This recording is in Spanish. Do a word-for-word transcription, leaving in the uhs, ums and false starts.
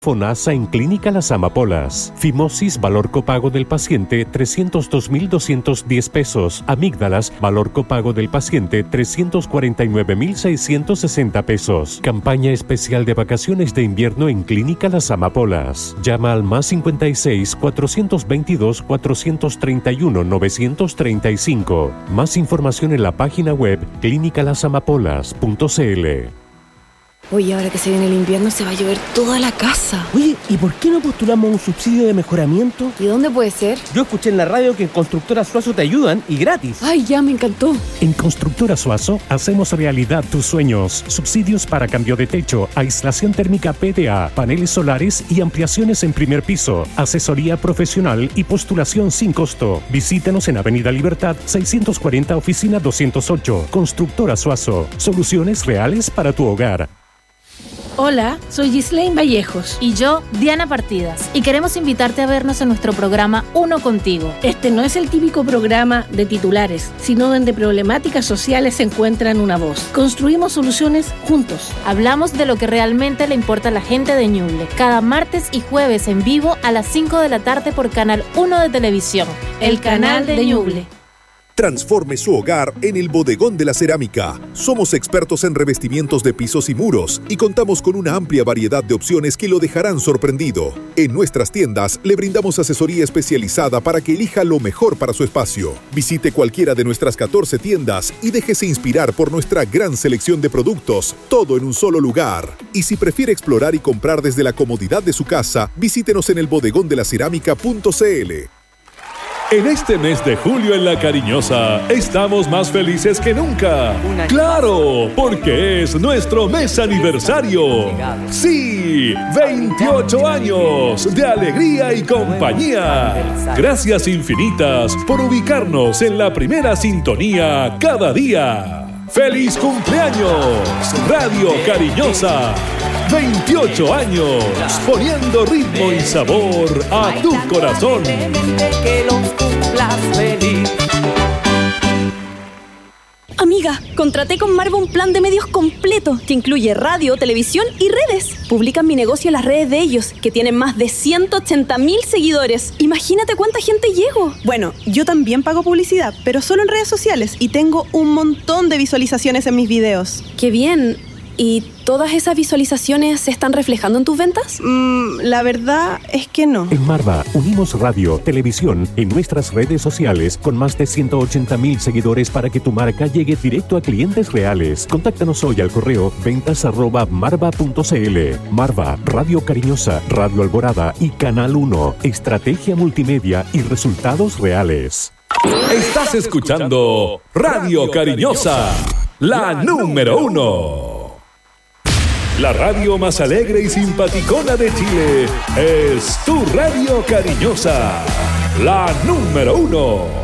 FONASA en Clínica Las Amapolas. Fimosis, valor copago del paciente trescientos dos mil doscientos diez pesos. Amígdalas, valor copago del paciente trescientos cuarenta y nueve mil seiscientos sesenta pesos. Campaña especial de vacaciones de invierno en Clínica Las Amapolas. Llama al más cincuenta y seis, cuatrocientos veintidós, cuatrocientos treinta y uno, novecientos treinta y cinco. Más información en la página web clínica las amapolas punto c l. Oye, ahora que se viene el invierno se va a llover toda la casa. Oye, ¿y por qué no postulamos un subsidio de mejoramiento? ¿Y dónde puede ser? Yo escuché en la radio que en Constructora Suazo te ayudan y gratis. Ay, ya, me encantó. En Constructora Suazo hacemos realidad tus sueños. Subsidios para cambio de techo, aislación térmica P D A, paneles solares y ampliaciones en primer piso. Asesoría profesional y postulación sin costo. Visítanos en Avenida Libertad seiscientos cuarenta, oficina doscientos ocho. Constructora Suazo. Soluciones reales para tu hogar. Hola, soy Gislaine Vallejos. Y yo, Diana Partidas. Y queremos invitarte a vernos en nuestro programa Uno Contigo. Este no es el típico programa de titulares, sino donde problemáticas sociales encuentran una voz. Construimos soluciones juntos. Hablamos de lo que realmente le importa a la gente de Ñuble. Cada martes y jueves en vivo a las cinco de la tarde por Canal uno de Televisión. El canal de Ñuble. Transforme su hogar en el Bodegón de la Cerámica. Somos expertos en revestimientos de pisos y muros y contamos con una amplia variedad de opciones que lo dejarán sorprendido. En nuestras tiendas le brindamos asesoría especializada para que elija lo mejor para su espacio. Visite cualquiera de nuestras catorce tiendas y déjese inspirar por nuestra gran selección de productos, todo en un solo lugar. Y si prefiere explorar y comprar desde la comodidad de su casa, visítenos en el bodegón de la cerámica punto c l. En este mes de julio en La Cariñosa estamos más felices que nunca. ¡Claro! Porque es nuestro mes aniversario. ¡Sí! veintiocho años de alegría y compañía. Gracias infinitas por ubicarnos en la primera sintonía cada día. ¡Feliz cumpleaños, Radio Cariñosa! veintiocho años, poniendo ritmo y sabor a tu corazón. Que los cumplas feliz. Amiga, contraté con Marva un plan de medios completo que incluye radio, televisión y redes. Publican mi negocio en las redes de ellos, que tienen más de ciento ochenta mil seguidores. Imagínate cuánta gente llego. Bueno, yo también pago publicidad, pero solo en redes sociales y tengo un montón de visualizaciones en mis videos. ¡Qué bien! ¿Y todas esas visualizaciones se están reflejando en tus ventas? Mm, la verdad es que no. En Marva unimos radio, televisión en nuestras redes sociales con más de ciento ochenta mil seguidores para que tu marca llegue directo a clientes reales. Contáctanos hoy al correo ventas arroba marva punto c l. Marva, Radio Cariñosa, Radio Alborada y Canal uno. Estrategia multimedia y resultados reales. Estás escuchando Radio Cariñosa, la número uno. La radio más alegre y simpaticona de Chile es tu Radio Cariñosa, la número uno.